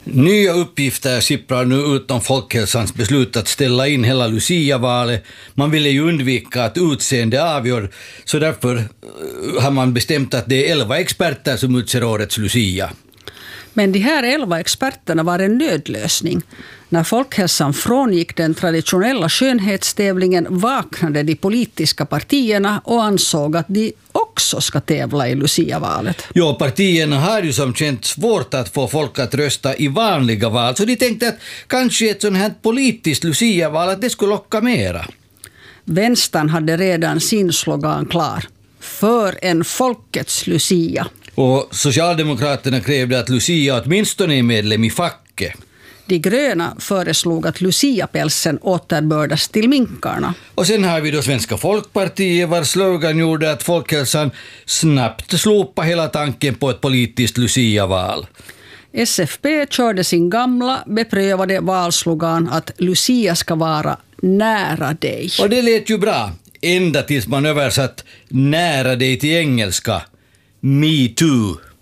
Nya uppgifter sipprar nu ut om Folkhälsans beslut att ställa in hela Lucia-valet. Man ville ju undvika att utseende avgör, så därför har man bestämt att det är 11 experter som utser årets Lucia. Men de här 11 experterna var en nödlösning. När Folkhälsan frångick den traditionella skönhetstävlingen vaknade de politiska partierna och ansåg att de också ska tävla i Lucia-valet. Ja, partierna har ju som känt svårt att få folk att rösta i vanliga val, så de tänkte att kanske ett sånt här politiskt Lucia-val att det skulle locka mera. Vänstern hade redan sin slogan klar. För en folkets Lucia. Och Socialdemokraterna krävde att Lucia åtminstone är medlem i facket. De gröna föreslog att Lucia-pälsen återbördas till minkarna. Och sen har vi då Svenska Folkpartiet, vars slogan gjorde att Folkhälsan snabbt slopa hela tanken på ett politiskt Lucia-val. SFP körde sin gamla beprövade valslogan att Lucia ska vara nära dig. Och det lät ju bra, ända tills man översatt nära dig till engelska. Me too.